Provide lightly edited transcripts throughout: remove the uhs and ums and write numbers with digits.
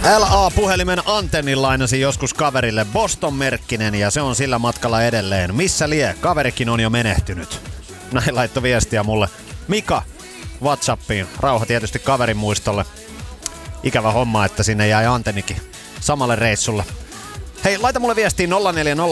LA-puhelimen antennin lainasin joskus kaverille Boston-merkkinen ja se on sillä matkalla edelleen. Missä lie? Kaverikin on jo menehtynyt. Näin laittoi viestiä mulle Mika WhatsAppiin. Rauha tietysti kaverin muistolle. Ikävä homma, että sinne jäi antennikin samalle reissulle. Hei, laita mulle viestiin 0401836576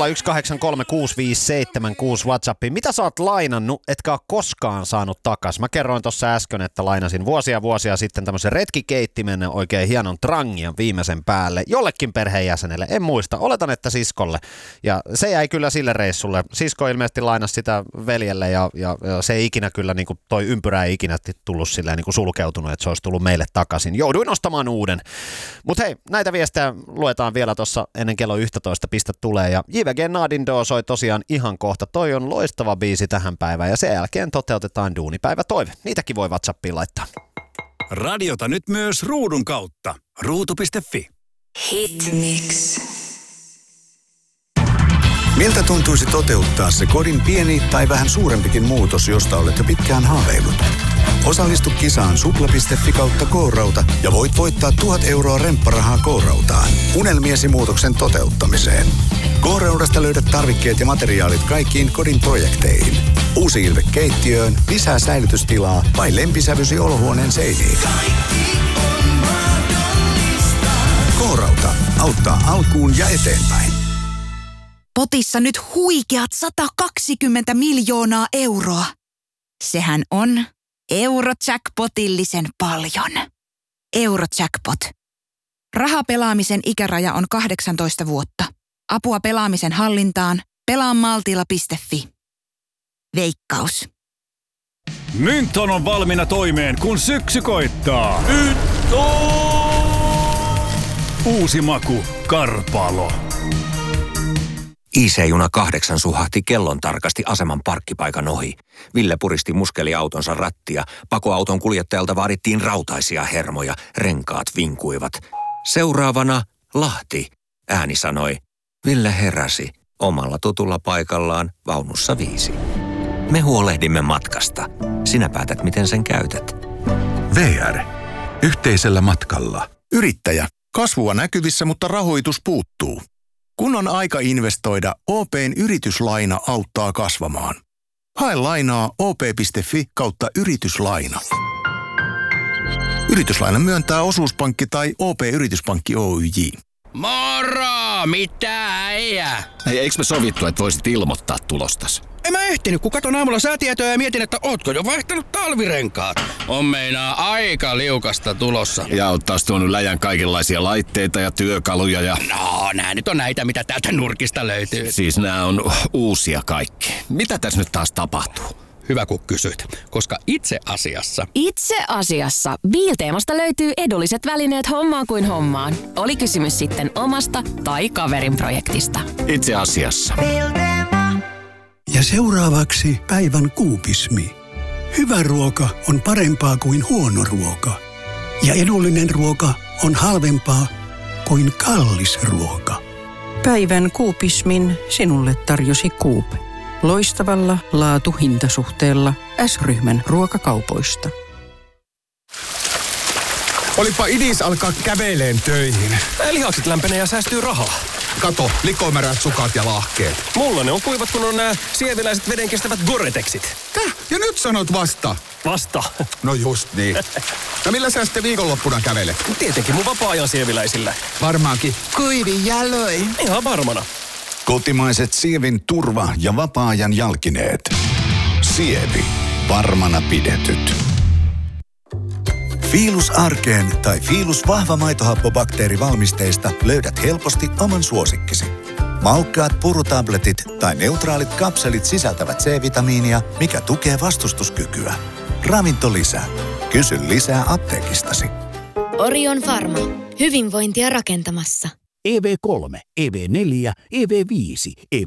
WhatsAppiin. Mitä sä oot lainannut, etkä ole koskaan saanut takas? Mä kerroin tuossa äsken, että lainasin vuosia sitten tämmöisen retkikeittimen oikein hienon trangian viimeisen päälle. Jollekin perheenjäsenelle, en muista. Oletan, että siskolle. Ja se jäi kyllä sille reissulle. Sisko ilmeisesti lainasi sitä veljelle ja se ei ikinä kyllä, niin kuin toi ympyrä ei ikinä tullut silleen niin kuin sulkeutunut, että se olisi tullut meille takaisin. Jouduin ostamaan uuden. Mutta hei, näitä viestejä luetaan vielä tuossa ennen kello 11 pistä tulee ja JVG Nadindo soi tosiaan ihan kohta. Toi on loistava biisi tähän päivään ja sen jälkeen toteutetaan duunipäivä toive. Niitäkin voi WhatsAppiin laittaa. Radiota nyt myös ruudun kautta. Ruutu.fi. Hitmix. Miltä tuntuisi toteuttaa se kodin pieni tai vähän suurempikin muutos, josta olet jo pitkään haaveillut? Osallistu kisaan supla.fi kautta K-rauta ja voit voittaa 1 000 euroa rempparahaa K-rautaan unelmiesi muutoksen toteuttamiseen. K-raudasta löydät tarvikkeet ja materiaalit kaikkiin kodin projekteihin. Uusi ilme keittiöön, lisää säilytystilaa vai lempisävysi olohuoneen seiniin. K-rauta auttaa alkuun ja eteenpäin. Potissa nyt huikeat 120 miljoonaa euroa. Sehän on Eurojackpotillisen paljon. Eurojackpot. Rahapelaamisen ikäraja on 18 vuotta. Apua pelaamisen hallintaan. Pelaamaltilla.fi. Veikkaus. Mynton on valmiina toimeen, kun syksy koittaa. Uusi maku, Karpalo. IC-juna 8 suhahti kellon tarkasti aseman parkkipaikan ohi. Ville puristi muskeliautonsa rattia. Pakoauton kuljettajalta vaadittiin rautaisia hermoja. Renkaat vinkuivat. Seuraavana Lahti, ääni sanoi. Ville heräsi omalla tutulla paikallaan vaunussa 5. Me huolehdimme matkasta. Sinä päätät, miten sen käytät. VR. Yhteisellä matkalla. Yrittäjä. Kasvua näkyvissä, mutta rahoitus puuttuu. Kun on aika investoida, OP:n yrityslaina auttaa kasvamaan. Hae lainaa op.fi kautta yrityslaina. Yrityslainan myöntää osuuspankki tai OP-yrityspankki Oyj. Moro! Mitä äijä? Hei, eiks me sovittu, että voisit ilmoittaa tulostas? En mä ehtinyt, kun katon aamulla säätietoja ja mietin, että ootko jo vaihtanut talvirenkaat. On meinaa aika liukasta tulossa. Ja oot taas tuonut läjän kaikenlaisia laitteita ja työkaluja ja... No, nää nyt on näitä, mitä täältä nurkista löytyy. Siis nää on uusia kaikki. Mitä tässä nyt taas tapahtuu? Hyvä kun kysyit, koska itse asiassa Biilteemasta löytyy edulliset välineet hommaan kuin hommaan. Oli kysymys sitten omasta tai kaverin projektista. Itse asiassa. Ja seuraavaksi päivän kuupismi. Hyvä ruoka on parempaa kuin huono ruoka. Ja edullinen ruoka on halvempaa kuin kallis ruoka. Päivän kuupismin sinulle tarjosi Coop. Loistavalla laatu-hintasuhteella S-ryhmän ruokakaupoista. Olipa idis alkaa käveleen töihin. Lihakset lämpenee ja säästyy rahaa. Kato, likomärät sukat ja lahkeet. Mulla ne on kuivat, kun on nämä sieviläiset vedenkestävät Gore-Texit. Ja nyt sanot vasta? Vasta. No just niin. No millä sä sitten viikonloppuna kävelet? Tietenkin mun vapaa-ajan sieviläisillä. Varmaankin. Kuivin jaloin. Ihan varmana. Kotimaiset Sievin turva- ja vapaa-ajan jalkineet. Sievi. Varmana pidetyt. Fiilus Arkeen tai Fiilus vahva maitohappobakteerivalmisteista löydät helposti oman suosikkisi. Maukkaat purutabletit tai neutraalit kapselit sisältävät C-vitamiinia, mikä tukee vastustuskykyä. Ravinto lisää. Kysy lisää apteekistasi. Orion Pharma. Hyvinvointia rakentamassa. EV3, EV4, EV5,